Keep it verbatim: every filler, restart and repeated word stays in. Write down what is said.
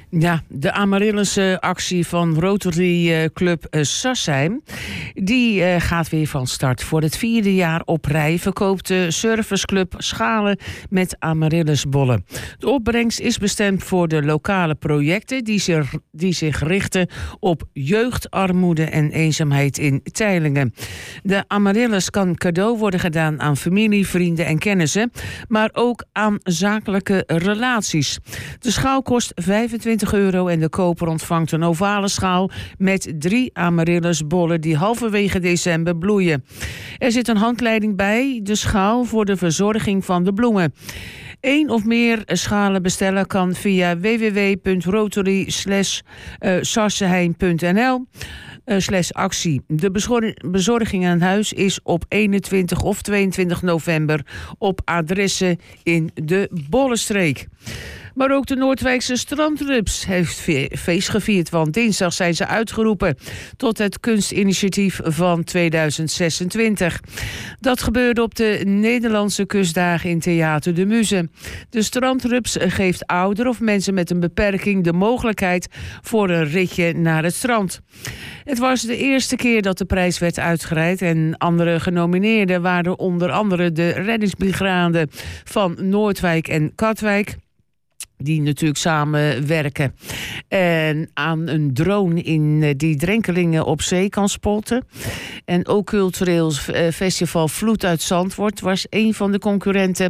Ja, de Amaryllis-actie van Rotary Club Sassheim... die uh, gaat weer van start. Voor het vierde jaar op rij verkoopt de serviceclub schalen met Amaryllisbollen. De opbrengst is bestemd voor de lokale projecten... die zich, die zich richten op jeugdarmoede en eenzaamheid in Teylingen. De Amaryllis kan cadeau worden gedaan aan familie, vrienden en kennissen... maar ook aan zakelijke relaties. De schaal kost vijfentwintig euro en de koper ontvangt een ovale schaal met drie Amaryllisbollen die halverwege december bloeien. Er zit een handleiding bij de schaal voor de verzorging van de bloemen. Eén of meer schalen bestellen kan via w w w punt rotary slash sassheim punt n l uh, slash actie. De bezorging aan huis is op eenentwintig of tweeëntwintig november op adressen in de Bollenstreek. Maar ook de Noordwijkse Strandrups heeft feest gevierd, want dinsdag zijn ze uitgeroepen tot het kunstinitiatief van tweeduizend zesentwintig. Dat gebeurde op de Nederlandse kustdagen in Theater de Muze. De Strandrups geeft ouderen of mensen met een beperking de mogelijkheid voor een ritje naar het strand. Het was de eerste keer dat de prijs werd uitgereikt en andere genomineerden waren onder andere de reddingsbrigade van Noordwijk en Katwijk, die natuurlijk samenwerken en aan een drone in die drenkelingen op zee kan spotten. En ook cultureel festival Vloed uit Zandvoort was een van de concurrenten.